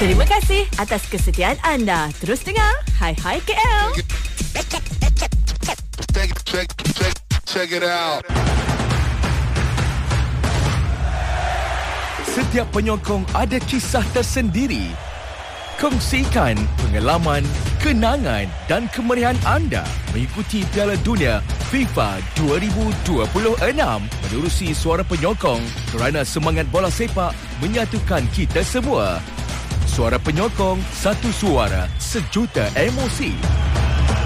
Terima kasih atas kesetiaan anda. Terus dengar Hai Hai KL. Check it out. Setiap penyokong ada kisah tersendiri. Kongsikan pengalaman, kenangan dan kemerihan anda mengikuti Piala Dunia FIFA 2026 menerusi Suara Penyokong kerana semangat bola sepak menyatukan kita semua. Suara Penyokong, satu suara, sejuta emosi.